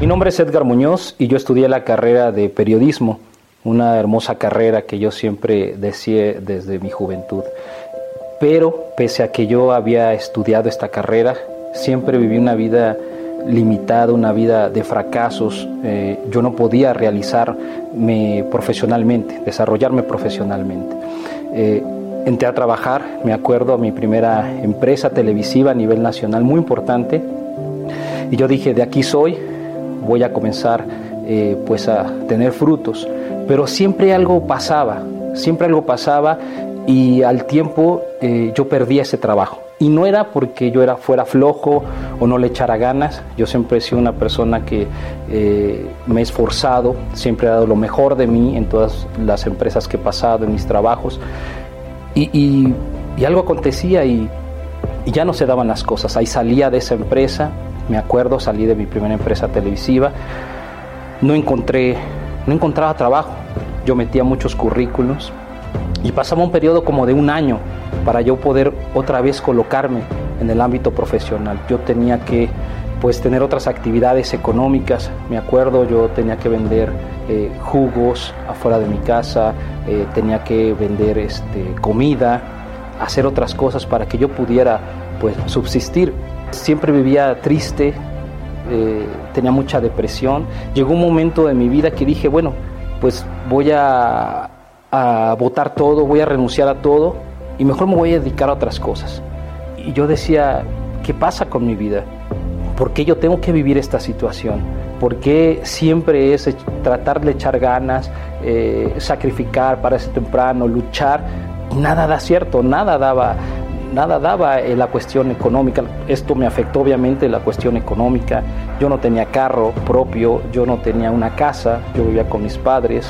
Mi nombre es Edgar Muñoz y yo estudié la carrera de periodismo, una hermosa carrera que yo siempre deseé desde mi juventud. Pero pese a que yo había estudiado esta carrera, siempre viví una vida limitada, una vida de fracasos. Yo no podía realizarme profesionalmente, desarrollarme profesionalmente. Entré a trabajar, me acuerdo, a mi primera empresa televisiva a nivel nacional muy importante, y yo dije, de aquí soy, voy a comenzar pues a tener frutos. Pero siempre algo pasaba y al tiempo yo perdía ese trabajo. Y no era porque yo fuera flojo o no le echara ganas. Yo siempre he sido una persona que me he esforzado, siempre he dado lo mejor de mí en todas las empresas que he pasado, en mis trabajos. Y algo acontecía y ya no se daban las cosas. Ahí salía de esa empresa, me acuerdo, salí de mi primera empresa televisiva, no encontraba trabajo. Yo metía muchos currículos y pasaba un periodo como de un año para yo poder otra vez colocarme en el ámbito profesional. Yo tenía que pues tener otras actividades económicas. Me acuerdo, yo tenía que vender jugos afuera de mi casa, tenía que vender comida, hacer otras cosas para que yo pudiera pues subsistir. Siempre vivía triste, tenía mucha depresión. Llegó un momento de mi vida que dije, bueno, pues voy a botar todo, voy a renunciar a todo y mejor me voy a dedicar a otras cosas. Y yo decía, ¿qué pasa con mi vida? ¿Por qué yo tengo que vivir esta situación? ¿Por qué siempre es tratar de echar ganas, sacrificar, pararse temprano, luchar? Y nada da cierto, nada daba la cuestión económica. Esto me afectó obviamente la cuestión económica. Yo no tenía carro propio, yo no tenía una casa, yo vivía con mis padres.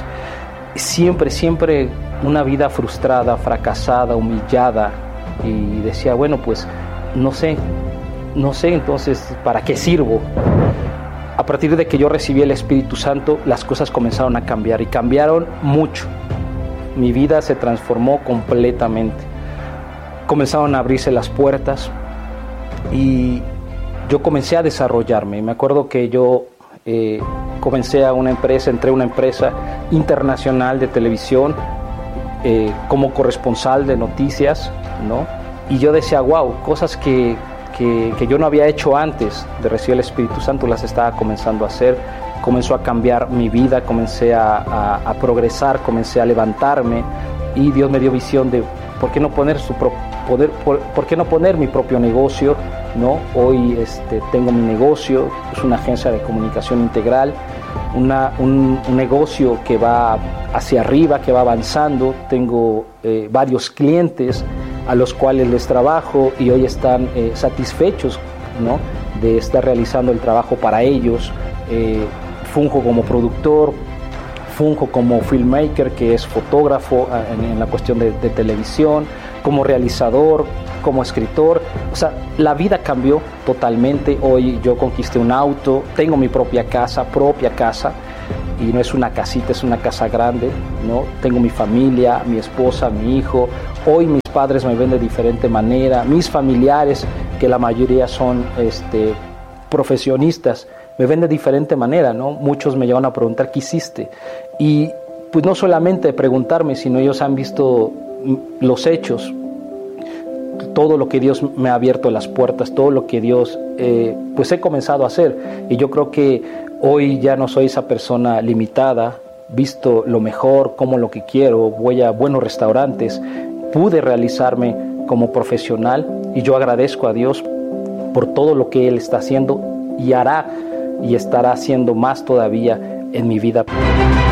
Siempre una vida frustrada, fracasada, humillada. Y decía, bueno, pues no sé entonces para qué sirvo. A partir de que yo recibí el Espíritu Santo, las cosas comenzaron a cambiar y cambiaron mucho. Mi vida se transformó completamente. Comenzaron a abrirse las puertas y yo comencé a desarrollarme. Me acuerdo que yo entré a una empresa internacional de televisión como corresponsal de noticias, ¿no? Y yo decía, wow, cosas que yo no había hecho antes de recibir el Espíritu Santo, las estaba comenzando a hacer. Comenzó a cambiar mi vida, comencé a progresar, comencé a levantarme y Dios me dio visión de ¿por qué no poner mi propio negocio? ¿No? Hoy tengo mi negocio, es una agencia de comunicación integral, un negocio que va hacia arriba, que va avanzando. Tengo varios clientes a los cuales les trabajo y hoy están satisfechos, ¿no?, de estar realizando el trabajo para ellos. Funjo como productor, funjo como filmmaker, que es fotógrafo en la cuestión de televisión, como realizador, como escritor. O sea, la vida cambió totalmente. Hoy yo conquisté un auto, tengo mi propia casa, y no es una casita, es una casa grande, ¿no? Tengo mi familia, mi esposa, mi hijo. Hoy mis padres me ven de diferente manera, mis familiares, que la mayoría son profesionistas, me ven de diferente manera, ¿no? Muchos me llevan a preguntar qué hiciste. Y pues no solamente preguntarme, sino ellos han visto los hechos, todo lo que Dios me ha abierto las puertas, todo lo que Dios pues he comenzado a hacer. Y yo creo que hoy ya no soy esa persona limitada, visto lo mejor, como lo que quiero, voy a buenos restaurantes, pude realizarme como profesional y yo agradezco a Dios por todo lo que Él está haciendo y hará y estará haciendo más todavía en mi vida.